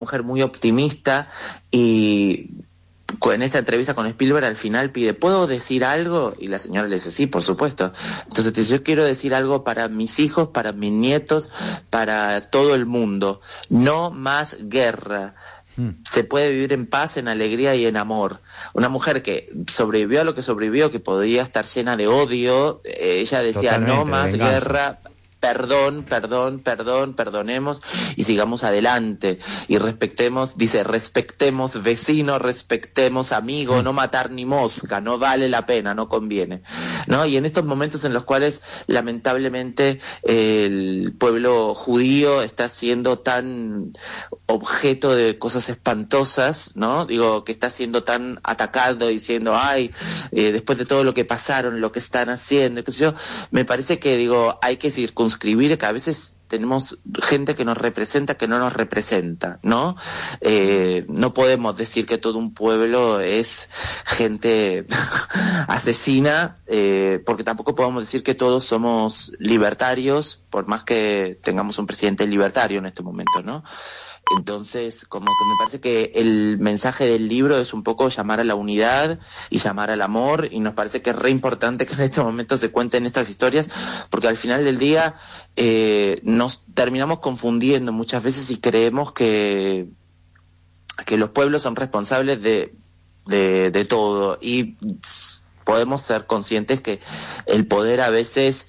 mujer muy optimista y en esta entrevista con Spielberg al final pide, ¿puedo decir algo? Y la señora le dice, sí, por supuesto. Entonces dice, yo quiero decir algo para mis hijos, para mis nietos, para todo el mundo. No más guerra. Se puede vivir en paz, en alegría y en amor. Una mujer que sobrevivió a lo que sobrevivió, que podía estar llena de odio, ella decía, totalmente, no más guerra, perdonemos y sigamos adelante y respetemos, dice, respetemos vecino, respetemos amigo, no matar ni mosca, no vale la pena, no conviene, ¿no? Y en estos momentos en los cuales lamentablemente el pueblo judío está siendo tan objeto de cosas espantosas, ¿no? Digo, que está siendo tan atacado diciendo, después de todo lo que pasaron, lo que están haciendo, qué sé yo, me parece que, digo, hay que circunscribir que a veces tenemos gente que nos representa, que no nos representa, ¿no? No podemos decir que todo un pueblo es gente asesina, porque tampoco podemos decir que todos somos libertarios, por más que tengamos un presidente libertario en este momento, ¿no? Entonces, como que me parece que el mensaje del libro es un poco llamar a la unidad y llamar al amor, y nos parece que es re importante que en este momento se cuenten estas historias, porque al final del día nos terminamos confundiendo muchas veces y creemos que los pueblos son responsables de todo, y podemos ser conscientes que el poder a veces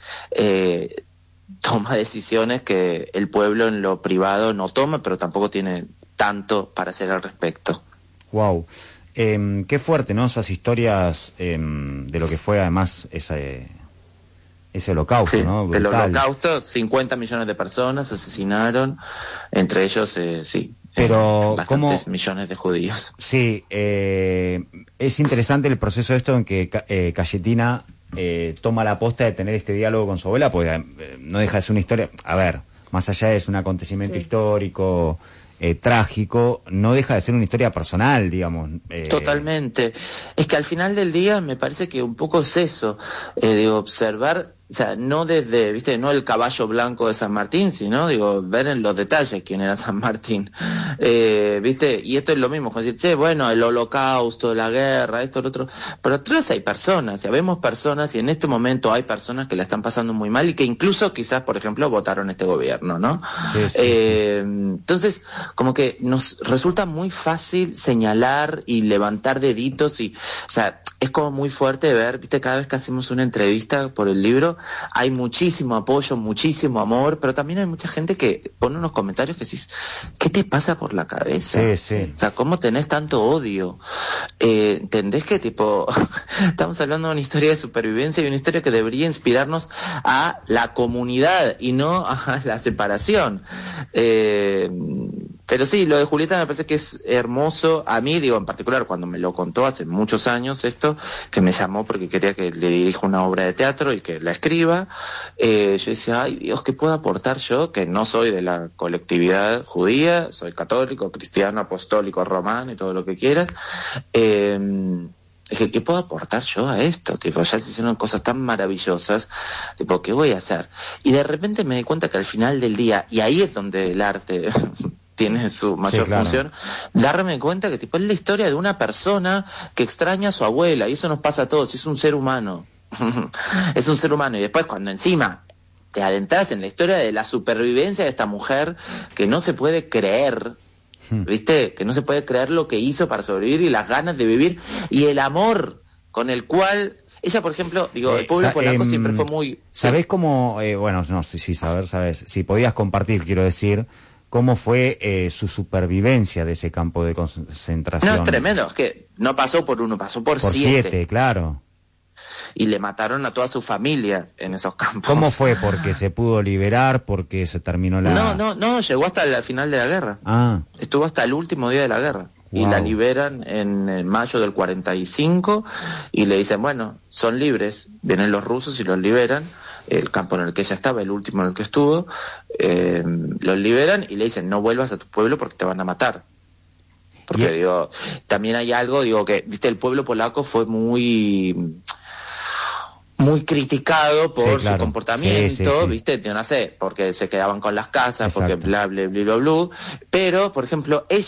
toma decisiones que el pueblo en lo privado no toma, pero tampoco tiene tanto para hacer al respecto. Wow. Qué fuerte, ¿no? Esas historias de lo que fue además ese holocausto, sí, ¿no? Brutal. Del holocausto, 50 millones de personas asesinaron, entre ellos, pero bastantes millones de judíos. Sí, es interesante el proceso esto en que Cayetina toma la posta de tener este diálogo con su abuela, porque no deja de ser una historia, a ver, más allá de un acontecimiento histórico, trágico, no deja de ser una historia personal, digamos. Totalmente. Es que al final del día me parece que un poco es eso, de observar, o sea, no desde, viste, no el caballo blanco de San Martín, sino, digo, ver en los detalles quién era San Martín, viste, y esto es lo mismo, como decir, che, bueno, el holocausto, la guerra, esto, lo otro, pero atrás hay personas, ya vemos personas, y en este momento hay personas que la están pasando muy mal y que incluso quizás, por ejemplo, votaron este gobierno, ¿no? Sí. Entonces, como que nos resulta muy fácil señalar y levantar deditos y, o sea, es como muy fuerte ver, viste, cada vez que hacemos una entrevista por el libro, hay muchísimo apoyo, muchísimo amor, pero también hay mucha gente que pone unos comentarios que decís, ¿qué te pasa por la cabeza? Sí, sí. O sea, ¿cómo tenés tanto odio? ¿Entendés que tipo, estamos hablando de una historia de supervivencia y una historia que debería inspirarnos a la comunidad y no a la separación? Pero sí, lo de Julieta me parece que es hermoso. A mí, digo, en particular, cuando me lo contó hace muchos años esto, que me llamó porque quería que le dirija una obra de teatro y que la escriba, yo decía, ay Dios, ¿qué puedo aportar yo? Que no soy de la colectividad judía, soy católico, cristiano, apostólico, romano y todo lo que quieras. Dije, ¿qué puedo aportar yo a esto? Tipo, ya se hicieron cosas tan maravillosas, tipo, ¿qué voy a hacer? Y de repente me di cuenta que al final del día, y ahí es donde el arte tiene su mayor función, darme cuenta que tipo es la historia de una persona que extraña a su abuela, y eso nos pasa a todos, es un ser humano. Es un ser humano, y después cuando encima te adentras en la historia de la supervivencia de esta mujer que no se puede creer, ¿viste? Que no se puede creer lo que hizo para sobrevivir y las ganas de vivir y el amor con el cual ella, por ejemplo, digo, el pueblo polaco siempre fue muy... ¿Sabés cómo, bueno, no sé si sabés, si podías compartir, quiero decir, cómo fue su supervivencia de ese campo de concentración? No, es tremendo, es que no pasó por uno, pasó por 7. Claro. Y le mataron a toda su familia en esos campos. ¿Cómo fue? ¿Porque se pudo liberar? ¿Porque se terminó la...? No, llegó hasta el final de la guerra. Estuvo hasta el último día de la guerra. Wow. Y la liberan en mayo del 45 y le dicen, bueno, son libres. Vienen los rusos y los liberan. El campo en el que ella estaba, el último en el que estuvo, los liberan y le dicen, no vuelvas a tu pueblo porque te van a matar. Porque, digo, también hay algo, digo, que, viste, el pueblo polaco fue muy criticado por su comportamiento, ¿viste? Yo no sé, porque se quedaban con las casas, porque bla, bla, bla, bla, bla, pero, por ejemplo, ella